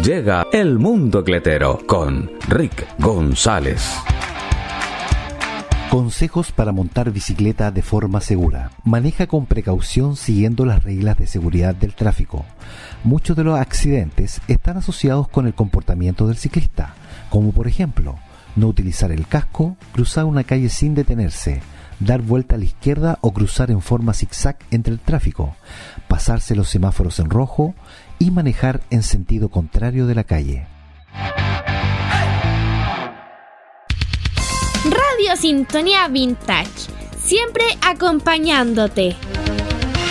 Llega El Mundo Cletero con Rick González. Consejos para montar bicicleta de forma segura. Maneja con precaución siguiendo las reglas de seguridad del tráfico. Muchos de los accidentes están asociados con el comportamiento del ciclista, como por ejemplo, no utilizar el casco, cruzar una calle sin detenerse, dar vuelta a la izquierda o cruzar en forma zigzag entre el tráfico, pasarse los semáforos en rojo y manejar en sentido contrario de la calle. Radio Sintonía Vintage, siempre acompañándote.